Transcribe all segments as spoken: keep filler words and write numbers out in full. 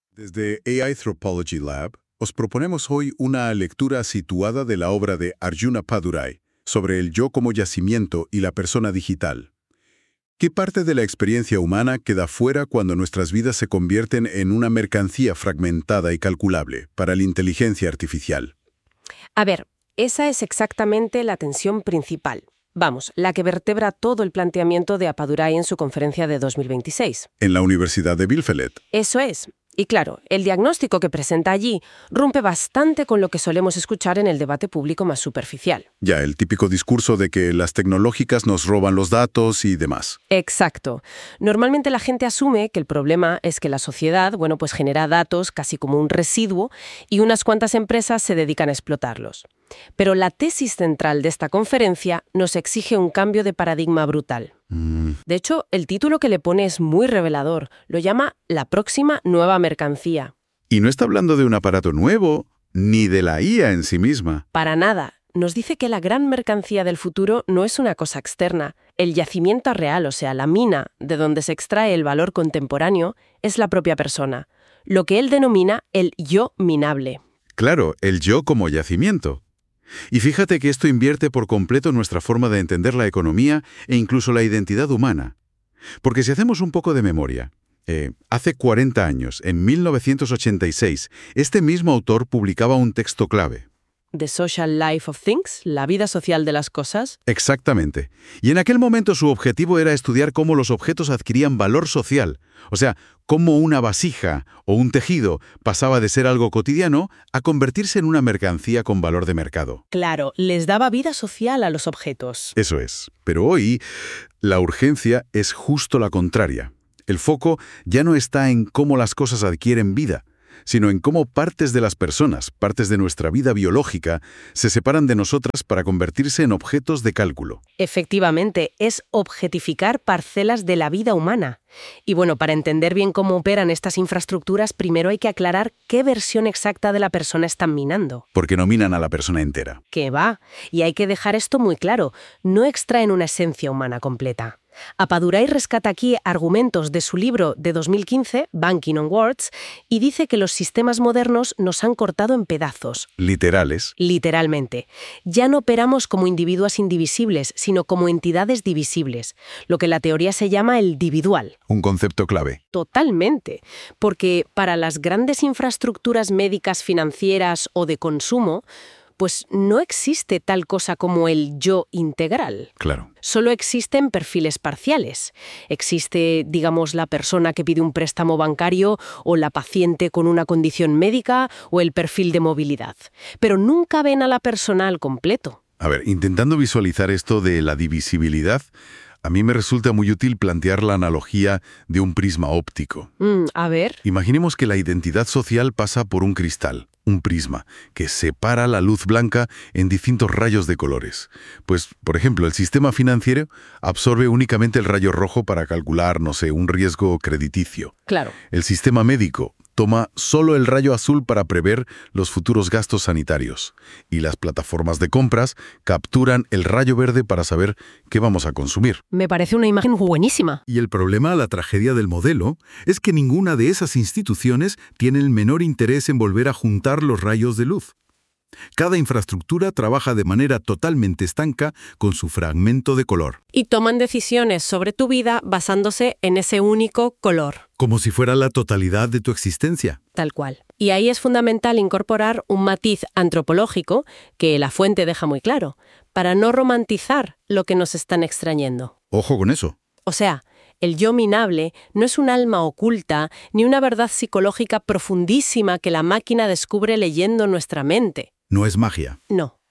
Desde A I Anthropology Lab, os proponemos hoy una lectura situada de la obra de Arjuna Padurai sobre el yo como yacimiento y la persona digital. ¿Qué parte de la experiencia humana queda fuera cuando nuestras vidas se convierten en una mercancía fragmentada y calculable para la inteligencia artificial? A ver, esa es exactamente la tensión principal. Vamos, la que vertebra todo el planteamiento de Appadurai en su conferencia de dos mil veintiséis. En la Universidad de Bielefeld. Eso es. Y claro, el diagnóstico que presenta allí rompe bastante con lo que solemos escuchar en el debate público más superficial. Ya, el típico discurso de que las tecnológicas nos roban los datos y demás. Exacto. Normalmente la gente asume que el problema es que la sociedad, bueno, pues genera datos casi como un residuo y unas cuantas empresas se dedican a explotarlos. Pero la tesis central de esta conferencia nos exige un cambio de paradigma brutal. Mm. De hecho, el título que le pone es muy revelador. Lo llama La próxima nueva mercancía. Y no está hablando de un aparato nuevo, ni de la I A en sí misma. Para nada. Nos dice que la gran mercancía del futuro no es una cosa externa. El yacimiento real, o sea, la mina de donde se extrae el valor contemporáneo, es la propia persona. Lo que él denomina el yo minable. Claro, el yo como yacimiento. Y fíjate que esto invierte por completo nuestra forma de entender la economía e incluso la identidad humana. Porque si hacemos un poco de memoria, eh, hace cuarenta años, en mil novecientos ochenta y seis, este mismo autor publicaba un texto clave. The Social Life of Things, la vida social de las cosas. Exactamente. Y en aquel momento su objetivo era estudiar cómo los objetos adquirían valor social. O sea, cómo una vasija o un tejido pasaba de ser algo cotidiano a convertirse en una mercancía con valor de mercado. Claro, les daba vida social a los objetos. Eso es. Pero hoy, la urgencia es justo la contraria. El foco ya no está en cómo las cosas adquieren vida, sino en cómo partes de las personas, partes de nuestra vida biológica, se separan de nosotras para convertirse en objetos de cálculo. Efectivamente, es objetificar parcelas de la vida humana. Y bueno, para entender bien cómo operan estas infraestructuras, primero hay que aclarar qué versión exacta de la persona están minando. Porque no minan a la persona entera. Que va. Y hay que dejar esto muy claro. No extraen una esencia humana completa. Appadurai rescata aquí argumentos de su libro de dos mil quince, Banking on Words, y dice que los sistemas modernos nos han cortado en pedazos. Literales. Literalmente. Ya no operamos como individuos indivisibles, sino como entidades divisibles, lo que la teoría se llama el dividual. Un concepto clave. Totalmente. Porque para las grandes infraestructuras médicas, financieras o de consumo, pues no existe tal cosa como el yo integral. Claro. Solo existen perfiles parciales. Existe, digamos, la persona que pide un préstamo bancario o la paciente con una condición médica o el perfil de movilidad. Pero nunca ven a la persona al completo. A ver, intentando visualizar esto de la divisibilidad, a mí me resulta muy útil plantear la analogía de un prisma óptico. Mm, a ver. Imaginemos que la identidad social pasa por un cristal, un prisma, que separa la luz blanca en distintos rayos de colores. Pues, por ejemplo, el sistema financiero absorbe únicamente el rayo rojo para calcular, no sé, un riesgo crediticio. Claro. El sistema médico toma solo el rayo azul para prever los futuros gastos sanitarios. Y las plataformas de compras capturan el rayo verde para saber qué vamos a consumir. Me parece una imagen buenísima. Y el problema, la tragedia del modelo, es que ninguna de esas instituciones tiene el menor interés en volver a juntar los rayos de luz. Cada infraestructura trabaja de manera totalmente estanca con su fragmento de color. Y toman decisiones sobre tu vida basándose en ese único color. Como si fuera la totalidad de tu existencia. Tal cual. Y ahí es fundamental incorporar un matiz antropológico que la fuente deja muy claro, para no romantizar lo que nos están extrayendo. Ojo con eso. O sea, el yo minable no es un alma oculta ni una verdad psicológica profundísima que la máquina descubre leyendo nuestra mente. No es magia. No.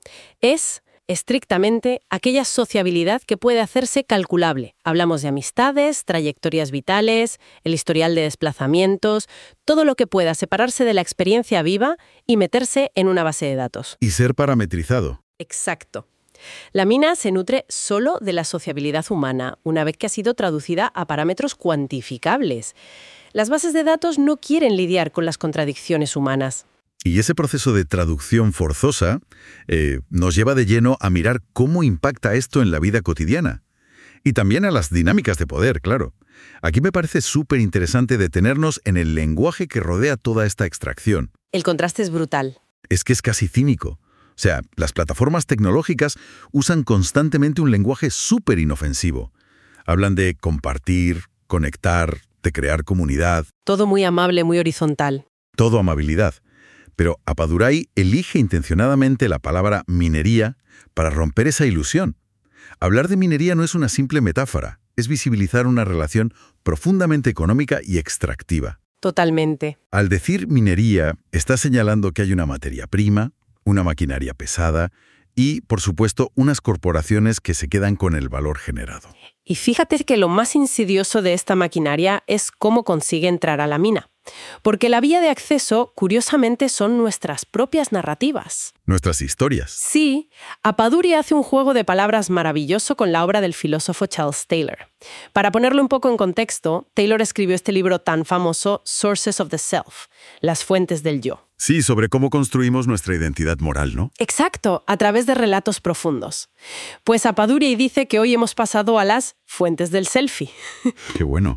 Es, estrictamente, aquella sociabilidad que puede hacerse calculable. Hablamos de amistades, trayectorias vitales, el historial de desplazamientos, todo lo que pueda separarse de la experiencia viva y meterse en una base de datos. Y ser parametrizado. Exacto. La mina se nutre solo de la sociabilidad humana, una vez que ha sido traducida a parámetros cuantificables. Las bases de datos no quieren lidiar con las contradicciones humanas. Y ese proceso de traducción forzosa eh, nos lleva de lleno a mirar cómo impacta esto en la vida cotidiana. Y también a las dinámicas de poder, claro. Aquí me parece súper interesante detenernos en el lenguaje que rodea toda esta extracción. El contraste es brutal. Es que es casi cínico. O sea, las plataformas tecnológicas usan constantemente un lenguaje súper inofensivo. Hablan de compartir, conectar, de crear comunidad. Todo muy amable, muy horizontal. Todo amabilidad. Pero Appadurai elige intencionadamente la palabra minería para romper esa ilusión. Hablar de minería no es una simple metáfora, es visibilizar una relación profundamente económica y extractiva. Totalmente. Al decir minería, está señalando que hay una materia prima, una maquinaria pesada y, por supuesto, unas corporaciones que se quedan con el valor generado. Y fíjate que lo más insidioso de esta maquinaria es cómo consigue entrar a la mina. Porque la vía de acceso, curiosamente, son nuestras propias narrativas. Nuestras historias. Sí, Appadurai hace un juego de palabras maravilloso con la obra del filósofo Charles Taylor. Para ponerlo un poco en contexto, Taylor escribió este libro tan famoso, Sources of the Self, Las fuentes del yo. Sí, sobre cómo construimos nuestra identidad moral, ¿no? Exacto, a través de relatos profundos. Pues Appadurai dice que hoy hemos pasado a las fuentes del selfie. Qué bueno.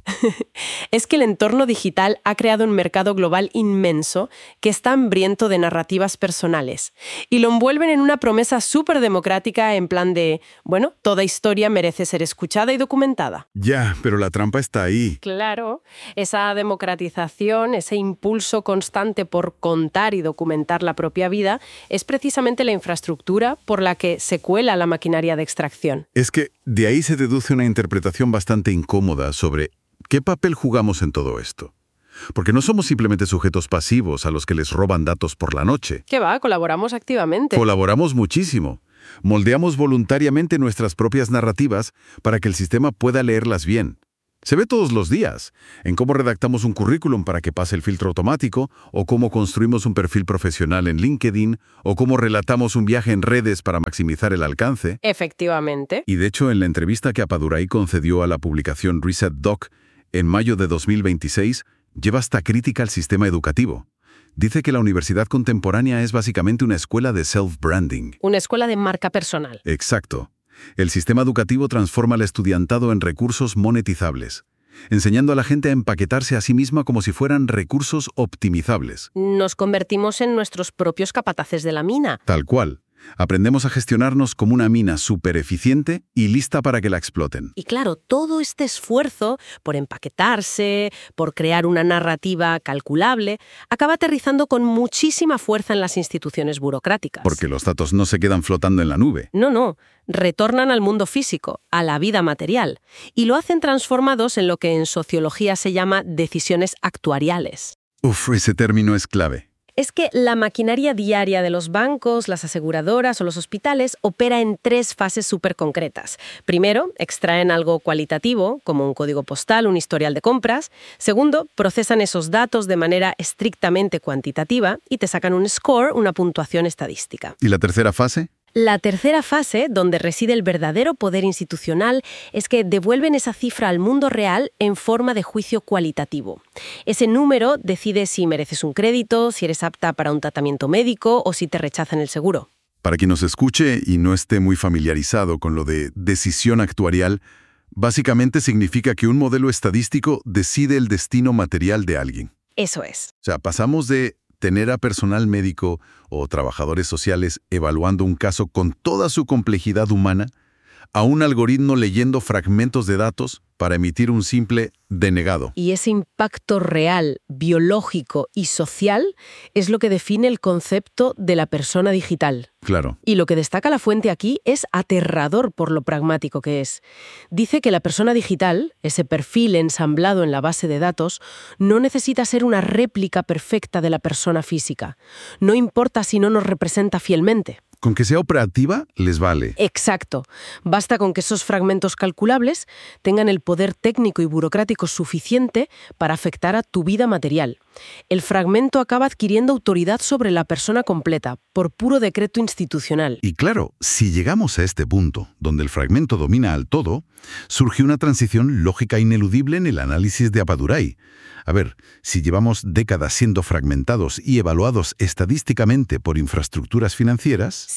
Es que el entorno digital ha creado un mercado global inmenso que está hambriento de narrativas personales y lo envuelven en una promesa súper democrática en plan de, bueno, toda historia merece ser escuchada y documentada. Ya, pero la trampa está ahí. Claro, esa democratización, ese impulso constante por contar y documentar la propia vida es precisamente la infraestructura por la que se cuela la maquinaria de extracción. Es que de ahí se deduce una interpretación bastante incómoda sobre qué papel jugamos en todo esto. Porque no somos simplemente sujetos pasivos a los que les roban datos por la noche. ¿Qué va? Colaboramos activamente. Colaboramos muchísimo. Moldeamos voluntariamente nuestras propias narrativas para que el sistema pueda leerlas bien. Se ve todos los días, en cómo redactamos un currículum para que pase el filtro automático, o cómo construimos un perfil profesional en LinkedIn, o cómo relatamos un viaje en redes para maximizar el alcance. Efectivamente. Y de hecho, en la entrevista que Appadurai concedió a la publicación Reset Doc en mayo de dos mil veintiséis, lleva hasta crítica al sistema educativo. Dice que la universidad contemporánea es básicamente una escuela de self-branding. Una escuela de marca personal. Exacto. El sistema educativo transforma al estudiantado en recursos monetizables, enseñando a la gente a empaquetarse a sí misma como si fueran recursos optimizables. Nos convertimos en nuestros propios capataces de la mina. Tal cual. Aprendemos a gestionarnos como una mina súper eficiente y lista para que la exploten. Y claro, todo este esfuerzo por empaquetarse, por crear una narrativa calculable, acaba aterrizando con muchísima fuerza en las instituciones burocráticas. Porque los datos no se quedan flotando en la nube. No, no. Retornan al mundo físico, a la vida material, y lo hacen transformados en lo que en sociología se llama decisiones actuariales. Uf, ese término es clave. Es que la maquinaria diaria de los bancos, las aseguradoras o los hospitales opera en tres fases súper concretas. Primero, extraen algo cualitativo, como un código postal, un historial de compras. Segundo, procesan esos datos de manera estrictamente cuantitativa y te sacan un score, una puntuación estadística. ¿Y la tercera fase? La tercera fase, donde reside el verdadero poder institucional, es que devuelven esa cifra al mundo real en forma de juicio cualitativo. Ese número decide si mereces un crédito, si eres apta para un tratamiento médico o si te rechazan el seguro. Para quien nos escuche y no esté muy familiarizado con lo de decisión actuarial, básicamente significa que un modelo estadístico decide el destino material de alguien. Eso es. O sea, pasamos de tener a personal médico o trabajadores sociales evaluando un caso con toda su complejidad humana a un algoritmo leyendo fragmentos de datos para emitir un simple denegado. Y ese impacto real, biológico y social es lo que define el concepto de la persona digital. Claro. Y lo que destaca la fuente aquí es aterrador por lo pragmático que es. Dice que la persona digital, ese perfil ensamblado en la base de datos, no necesita ser una réplica perfecta de la persona física. No importa si no nos representa fielmente. Con que sea operativa, les vale. Exacto. Basta con que esos fragmentos calculables tengan el poder técnico y burocrático suficiente para afectar a tu vida material. El fragmento acaba adquiriendo autoridad sobre la persona completa, por puro decreto institucional. Y claro, si llegamos a este punto, donde el fragmento domina al todo, surge una transición lógica ineludible en el análisis de Appadurai. A ver, si llevamos décadas siendo fragmentados y evaluados estadísticamente por infraestructuras financieras, Sí.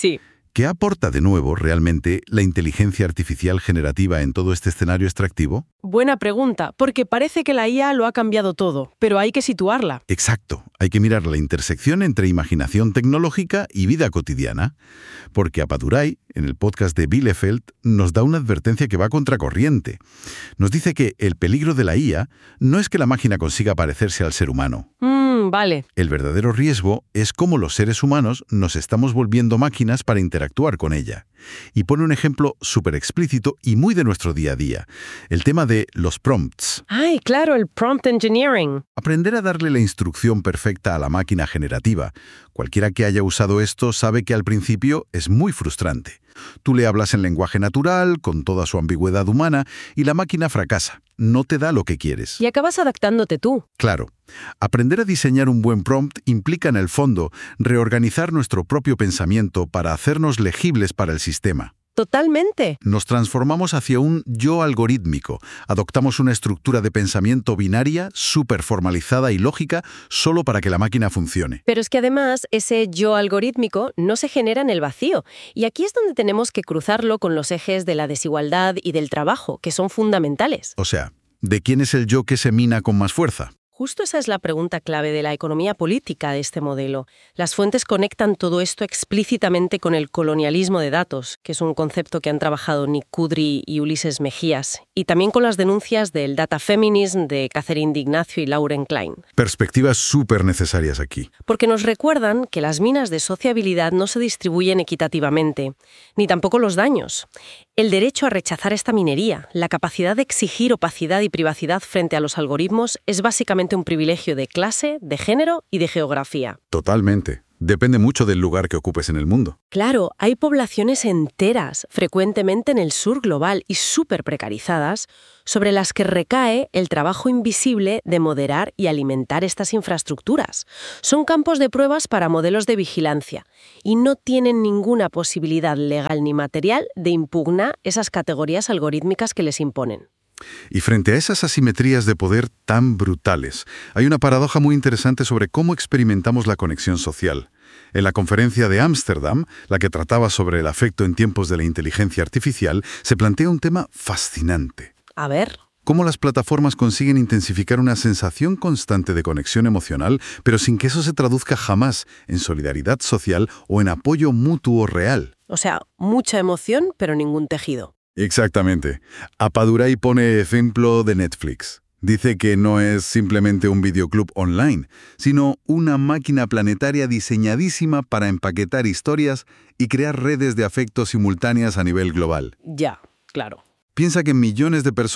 ¿Qué aporta de nuevo realmente la inteligencia artificial generativa en todo este escenario extractivo? Buena pregunta, porque parece que la I A lo ha cambiado todo, pero hay que situarla. Exacto, hay que mirar la intersección entre imaginación tecnológica y vida cotidiana, porque Appadurai, en el podcast de Bielefeld, nos da una advertencia que va contracorriente. Nos dice que el peligro de la I A no es que la máquina consiga parecerse al ser humano. Mmm, vale. El verdadero riesgo es cómo los seres humanos nos estamos volviendo máquinas para interactuar con ella. Y pone un ejemplo súper explícito y muy de nuestro día a día, el tema de los prompts. Ay, claro, el prompt engineering. Aprender a darle la instrucción perfecta a la máquina generativa. Cualquiera que haya usado esto sabe que al principio es muy frustrante. Tú le hablas en lenguaje natural, con toda su ambigüedad humana, y la máquina fracasa. No te da lo que quieres. Y acabas adaptándote tú. Claro. Aprender a diseñar un buen prompt implica, en el fondo, reorganizar nuestro propio pensamiento para hacernos legibles para el sistema. Totalmente. Nos transformamos hacia un yo algorítmico. Adoptamos una estructura de pensamiento binaria, súper formalizada y lógica, solo para que la máquina funcione. Pero es que además ese yo algorítmico no se genera en el vacío. Y aquí es donde tenemos que cruzarlo con los ejes de la desigualdad y del trabajo, que son fundamentales. O sea, ¿de quién es el yo que se mina con más fuerza? Justo esa es la pregunta clave de la economía política de este modelo. Las fuentes conectan todo esto explícitamente con el colonialismo de datos, que es un concepto que han trabajado Nick Kudry y Ulises Mejías, y también con las denuncias del data feminism de Catherine D'Ignacio y Lauren Klein. Perspectivas súper necesarias aquí. Porque nos recuerdan que las minas de sociabilidad no se distribuyen equitativamente, ni tampoco los daños. El derecho a rechazar esta minería, la capacidad de exigir opacidad y privacidad frente a los algoritmos, es básicamente un privilegio de clase, de género y de geografía. Totalmente. Depende mucho del lugar que ocupes en el mundo. Claro, hay poblaciones enteras, frecuentemente en el sur global y súper precarizadas, sobre las que recae el trabajo invisible de moderar y alimentar estas infraestructuras. Son campos de pruebas para modelos de vigilancia y no tienen ninguna posibilidad legal ni material de impugnar esas categorías algorítmicas que les imponen. Y frente a esas asimetrías de poder tan brutales, hay una paradoja muy interesante sobre cómo experimentamos la conexión social. En la conferencia de Ámsterdam, la que trataba sobre el afecto en tiempos de la inteligencia artificial, se plantea un tema fascinante. A ver. Cómo las plataformas consiguen intensificar una sensación constante de conexión emocional, pero sin que eso se traduzca jamás en solidaridad social o en apoyo mutuo real. O sea, mucha emoción, pero ningún tejido. Exactamente. Appadurai pone ejemplo de Netflix. Dice que no es simplemente un videoclub online, sino una máquina planetaria diseñadísima para empaquetar historias y crear redes de afecto simultáneas a nivel global. Ya, claro. Piensa que millones de personas